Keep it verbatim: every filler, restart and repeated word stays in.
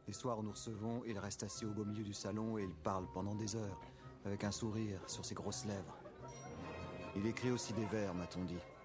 Les soirs où nous recevons, il reste assis au beau milieu du salon et il parle pendant des heures, avec un sourire sur ses grosses lèvres. Il écrit aussi des vers, m'a-t-on dit.